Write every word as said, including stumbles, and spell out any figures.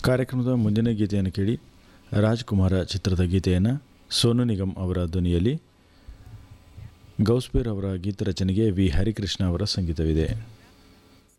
ಕಾರ್ಯಕ್ರಮದ ಮುಂದಿನ ಗೀತೆಯನ್ನು ಕೇಳಿ. ರಾಜ್ಕುಮಾರ ಚಿತ್ರದ ಗೀತೆಯನ್ನು ಸೋನು ನಿಗಮ್ ಅವರ ಧ್ವನಿಯಲ್ಲಿ, ಗೌಸ್ಪೀರ್ ಅವರ ಗೀತ ರಚನೆಗೆ ವಿ ಹರಿಕೃಷ್ಣ ಅವರ ಸಂಗೀತವಿದೆ.